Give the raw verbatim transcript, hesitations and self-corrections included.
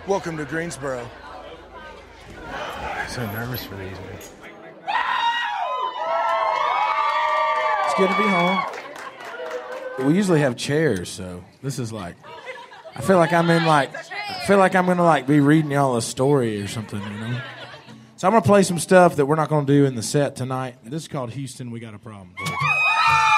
Welcome to Greensboro. So nervous for these, man. It's good to be home. We usually have chairs, so this is like, I feel like I'm in like, I feel like I'm gonna like be reading y'all a story or something, you know. So I'm gonna play some stuff that we're not gonna do in the set tonight. This is called Houston, We Got a Problem.